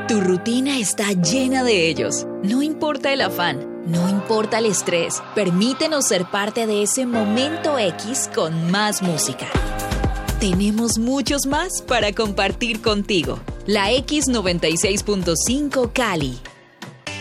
Tu rutina está llena de ellos. No importa el afán, no importa el estrés. Permítenos ser parte de ese momento X con más música. Tenemos muchos más para compartir contigo. La X96.5 Cali.